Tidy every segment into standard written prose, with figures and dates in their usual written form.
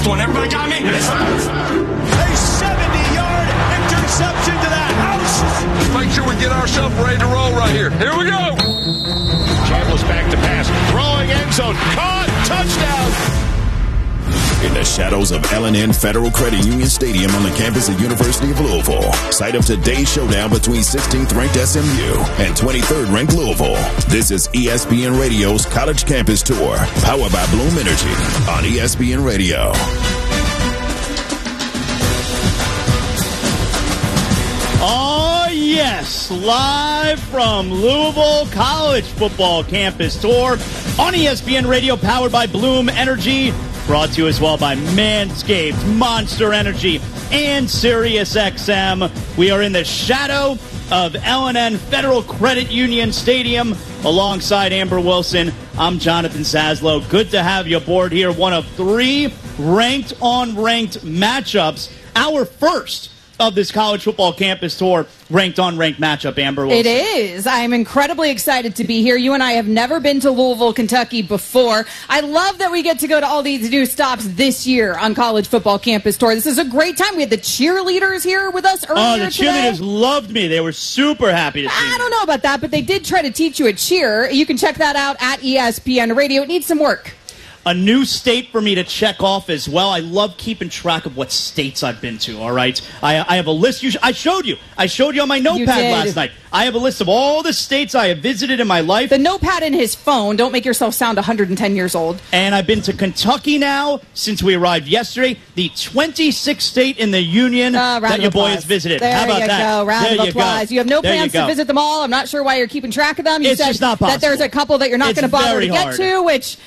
last one. Everybody got me? Yes, sir. A 70-yard interception to the house. Let's make sure we get ourselves ready to roll right here. Here we go. Chambliss back to pass. Throwing end zone. Caught. Touchdown. In the shadows of L&N Federal Credit Union Stadium on the campus of University of Louisville, site of today's showdown between 16th-ranked SMU and 23rd-ranked Louisville. This is ESPN Radio's College Campus Tour, powered by Bloom Energy on ESPN Radio. Oh, yes, live from Louisville College Football Campus Tour on ESPN Radio, powered by Bloom Energy. Brought to you as well by Manscaped, Monster Energy, and SiriusXM. We are in the shadow of L&N Federal Credit Union Stadium alongside Amber Wilson. I'm Jonathan Saslow. Good to have you aboard here. One of 3 ranked-on-ranked matchups. Our first of this college football campus tour, ranked-on-ranked matchup, Amber Wilson. It is. I'm incredibly excited to be here. You and I have never been to Louisville, Kentucky before. I love that we get to go to all these new stops this year on college football campus tour. This is a great time. We had the cheerleaders here with us earlier today. Oh, the cheerleaders loved me. They were super happy to see me. I don't know about that, but they did try to teach you a cheer. You can check that out at ESPN Radio. It needs some work. A new state for me to check off as well. I love keeping track of what states I've been to, all right? I have a list. I showed you on my notepad last night. I have a list of all the states I have visited in my life. The notepad in his phone. Don't make yourself sound 110 years old. And I've been to Kentucky now since we arrived yesterday, the 26th state in the union that your boy has visited. There How about you that? go. Round of applause. You have no plans to visit them all. I'm not sure why you're keeping track of them. You said just not possible. that there's a couple that you're not going to bother to get to, which...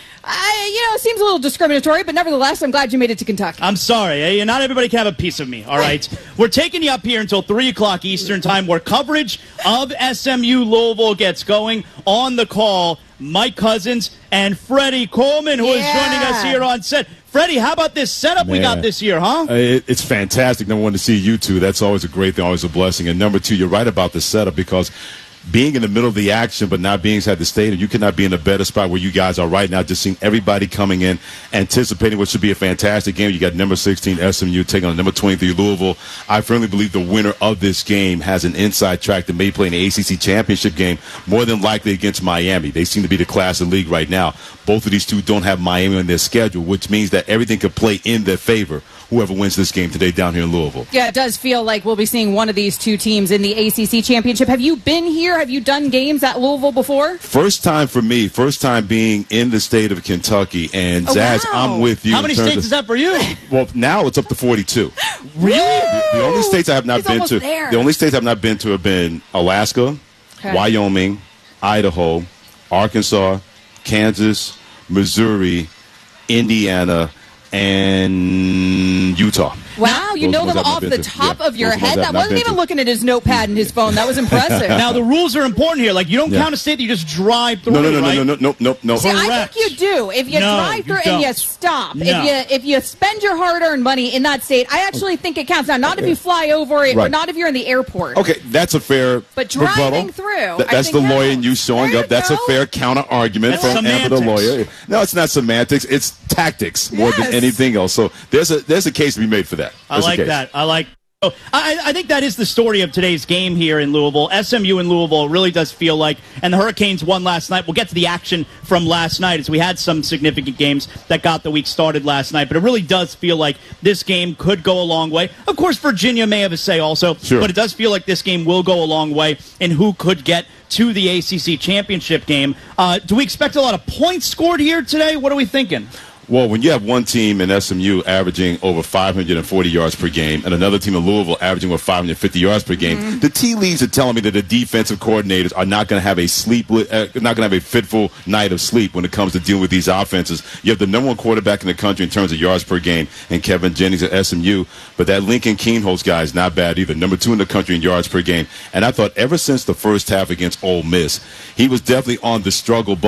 it seems a little discriminatory, but nevertheless, I'm glad you made it to Kentucky. I'm sorry. Not everybody can have a piece of me, all right? We're taking you up here until 3 o'clock Eastern Time, where coverage of SMU Louisville gets going. On the call, Mike Cousins and Freddie Coleman, who is joining us here on set. Freddie, how about this setup we got this year, huh? It's fantastic. Number one, to see you two. That's always a great thing, always a blessing. And number two, you're right about the setup, because being in the middle of the action but not being inside the stadium, you cannot be in a better spot where you guys are right now, just seeing everybody coming in, anticipating what should be a fantastic game. You got number 16 SMU taking on number 23 Louisville. I firmly believe the winner of this game has an inside track that may play in the ACC championship game, more than likely against Miami. They seem to be the class of the league right now. Both of these two don't have Miami on their schedule, which means that everything could play in their favor, whoever wins this game today down here in Louisville. Yeah, it does feel like we'll be seeing one of these two teams in the ACC championship. Have you been here? Have you done games at Louisville before? First time for me. First time being in the state of Kentucky. And Zaz, wow. I'm with you. How many states is that for you? Well, now it's up to 42. Really? The only states I have not been to. There. The only states I've not been to have been Alaska, Wyoming, Idaho, Arkansas, Kansas, Missouri, Indiana, and Utah. Wow, you know them off the top of your head. That wasn't even looking at his notepad and his phone. That was impressive. Now, the rules are important here. Like, you don't count a state that you just drive through, No. See, I think you do. If you drive through and you stop, if you spend your hard-earned money in that state, I actually think it counts. Now, not if you fly over it or not if you're in the airport. Okay, that's a fair But driving rebuttal. through, that's the lawyer and you showing up. That's a fair counter-argument from Amber, the lawyer. No, it's not semantics. It's tactics more than anything else. So there's a case to be made for that. I like that. I think that is the story of today's game here in Louisville. SMU in Louisville really does feel like, and the Hurricanes won last night. We'll get to the action from last night, as we had some significant games that got the week started last night. But it really does feel like this game could go a long way. Of course, Virginia may have a say also, but it does feel like this game will go a long way in who could get to the ACC championship game. Do we expect a lot of points scored here today? What are we thinking? Well, when you have one team in SMU averaging over 540 yards per game and another team in Louisville averaging over 550 yards per game, the tea leaves are telling me that the defensive coordinators are not going to have a fitful night of sleep when it comes to dealing with these offenses. You have the number one quarterback in the country in terms of yards per game, and Kevin Jennings at SMU, but that Lincoln Kienholz guy is not bad either. Number 2 in the country in yards per game. And I thought ever since the first half against Ole Miss, he was definitely on the struggle bus.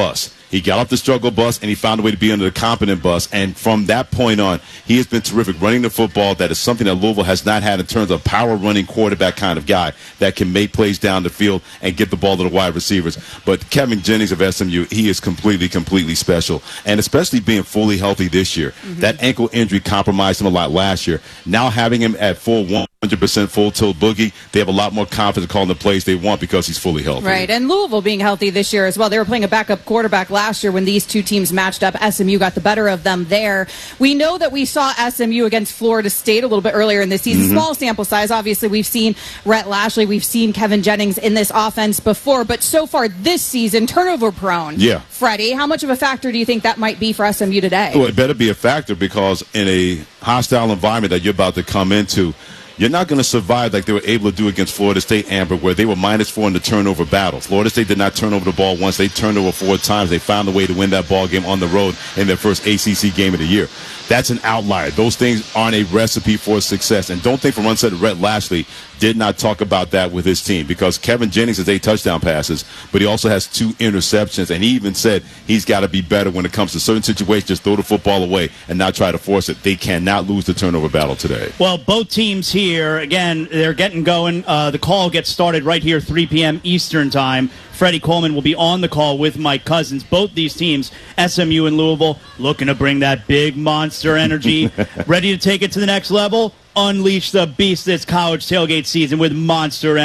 He got off the struggle bus, and he found a way to be under the competent bus. And from that point on, he has been terrific running the football. That is something that Louisville has not had in terms of power running quarterback kind of guy that can make plays down the field and get the ball to the wide receivers. But Kevin Jennings of SMU, he is completely special. And especially being fully healthy this year. That ankle injury compromised him a lot last year. Now having him at full 100% full tilt boogie, they have a lot more confidence calling the plays they want because he's fully healthy. Right, and Louisville being healthy this year as well. They were playing a backup quarterback last year when these two teams matched up. SMU got the better of them there. We know that we saw SMU against Florida State a little bit earlier in the season. Small sample size. Obviously, we've seen Rhett Lashley. We've seen Kevin Jennings in this offense before. But so far this season, turnover prone. Yeah. Freddie, how much of a factor do you think that might be for SMU today? Well, it better be a factor because in a hostile environment that you're about to come into, you're not going to survive like they were able to do against Florida State, Amber, where they were -4 in the turnover battle. Florida State did not turn over the ball once. They turned over 4 times. They found a way to win that ball game on the road in their first ACC game of the year. That's an outlier. Those things aren't a recipe for success. And don't think for one second Rhett Lashley did not talk about that with his team because Kevin Jennings has 8 touchdown passes, but he also has 2 interceptions. And he even said he's got to be better when it comes to certain situations. Just throw the football away and not try to force it. They cannot lose the turnover battle today. Well, both teams here, again, they're getting going. The call gets started right here, 3 p.m. Eastern time. Freddie Coleman will be on the call with Mike Cousins. Both these teams, SMU and Louisville, looking to bring that big monster energy. Ready to take it to the next level? Unleash the beast this college tailgate season with monster energy.